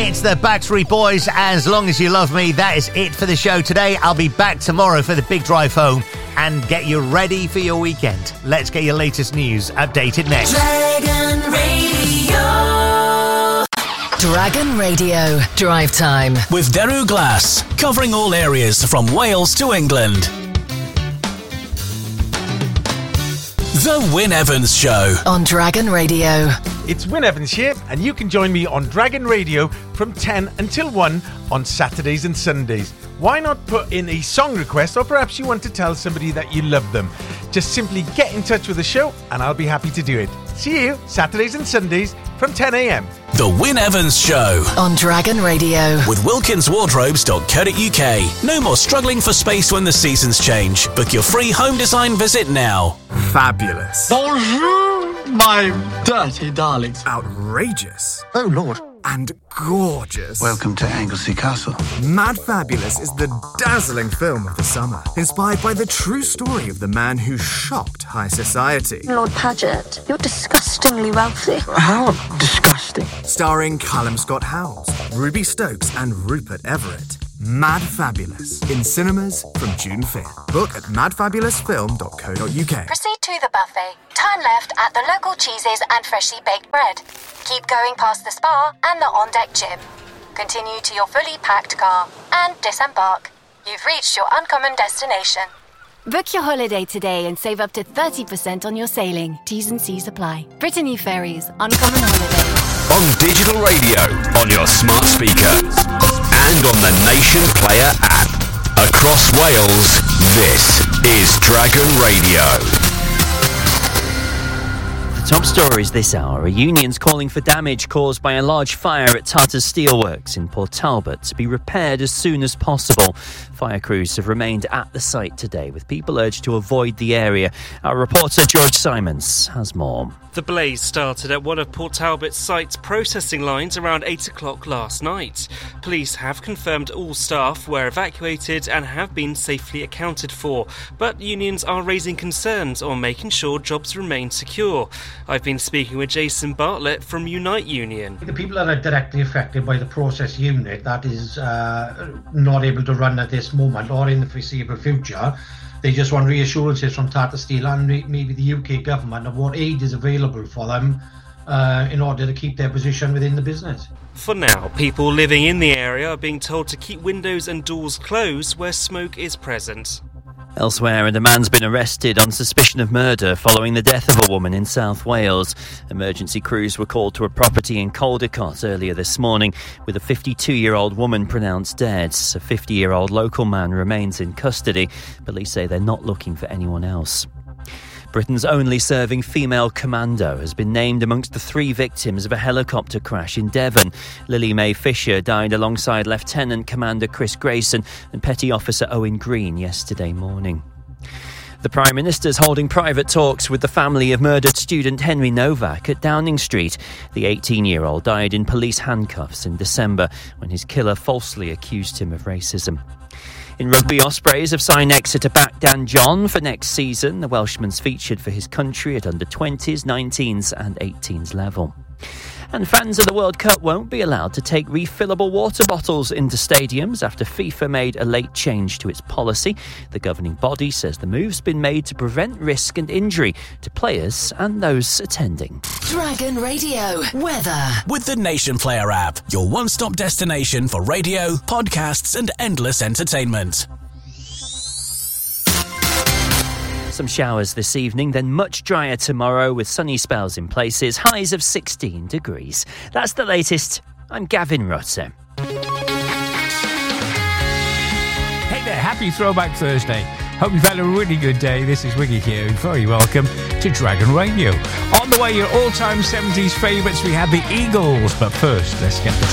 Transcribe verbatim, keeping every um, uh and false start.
It's the Backstreet Boys, As Long As You Love Me. That is it for the show today. I'll be back tomorrow for the big drive home and get you ready for your weekend. Let's get your latest news updated next. Dragon Radio. Dragon Radio Drive Time with Daru Glass, covering all areas from Wales to England. The Wyn Evans Show on Dragon Radio. It's Wyn Evans here, and you can join me on Dragon Radio from ten until one on Saturdays and Sundays. Why not put in a song request, or perhaps you want to tell somebody that you love them? Just simply get in touch with the show and I'll be happy to do it. See you Saturdays and Sundays from ten a.m. The Wyn Evans Show on Dragon Radio with wilkins wardrobes dot co dot uk. No more struggling for space when the seasons change. Book your free home design visit now. Fabulous. Bonjour, my dirty darlings. Outrageous. Oh, Lord. And gorgeous. Welcome to Anglesey Castle. Mad Fabulous is the dazzling film of the summer, inspired by the true story of the man who shocked high society. Lord Paget, you're disgustingly wealthy. How disgusting. Starring Callum Scott Howells, Ruby Stokes and Rupert Everett. Mad Fabulous, in cinemas from June fifth. Book at mad fabulous film dot co dot uk. Proceed to the buffet. Turn left at the local cheeses and freshly baked bread. Keep going past the spa and the on-deck gym. Continue to your fully packed car and disembark. You've reached your uncommon destination. Book your holiday today and save up to thirty percent on your sailing. T's and C's apply. Brittany Ferries, Uncommon Holiday. On digital radio, on your smart speaker, and on the Nation Player app. Across Wales, this is Dragon Radio. Top stories this hour are unions calling for damage caused by a large fire at Tata Steelworks in Port Talbot to be repaired as soon as possible. Fire crews have remained at the site today, with people urged to avoid the area. Our reporter George Simons has more. The blaze started at one of Port Talbot's site's processing lines around eight o'clock last night. Police have confirmed all staff were evacuated and have been safely accounted for, but unions are raising concerns on making sure jobs remain secure. I've been speaking with Jason Bartlett from Unite Union. The people that are directly affected by the process unit that is uh, not able to run at this moment or in the foreseeable future, they just want reassurances from Tata Steel and maybe the U K government of what aid is available for them uh, in order to keep their position within the business. For now, people living in the area are being told to keep windows and doors closed where smoke is present. Elsewhere, and a man's been arrested on suspicion of murder following the death of a woman in South Wales. Emergency crews were called to a property in Caldicot earlier this morning, with a fifty-two-year-old woman pronounced dead. A fifty-year-old local man remains in custody. Police say they're not looking for anyone else. Britain's only serving female commando has been named amongst the three victims of a helicopter crash in Devon. Lily Mae Fisher died alongside Lieutenant Commander Chris Grayson and Petty Officer Owen Green yesterday morning. The Prime Minister's holding private talks with the family of murdered student Henry Novak at Downing Street. The eighteen-year-old died in police handcuffs in December when his killer falsely accused him of racism. In rugby, Ospreys have signed Exeter back Dan John for next season. The Welshman's featured for his country at under twenties, nineteens and eighteens level. And fans of the World Cup won't be allowed to take refillable water bottles into stadiums after FIFA made a late change to its policy. The governing body says the move's been made to prevent risk and injury to players and those attending. Dragon Radio weather with the Nation Player app, your one-stop destination for radio, podcasts and endless entertainment. Some showers this evening, then much drier tomorrow with sunny spells in places, highs of sixteen degrees. That's the latest. I'm Gavin Rutter. Hey there, happy Throwback Thursday. Hope you've had a really good day. This is Wiggy here. Very welcome to Dragon Radio. On the way, your all-time seventies favourites, we have the Eagles. But first, let's get the